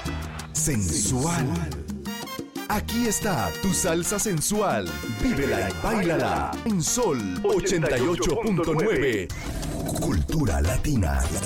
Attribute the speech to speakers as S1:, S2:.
S1: Sensual. Aquí está tu salsa sensual. Vívela y báilala en Sol 88.9. Cultura Latina.